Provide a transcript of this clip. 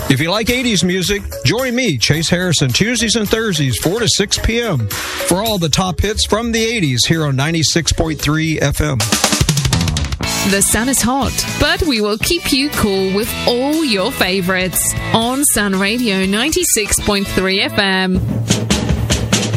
If you like 80s music, join me, Chase Harrison, Tuesdays and Thursdays, 4 to 6 p.m. for all the top hits from the 80s here on 96.3 FM. The sun is hot, but we will keep you cool with all your favorites on Sun Radio 96.3 FM.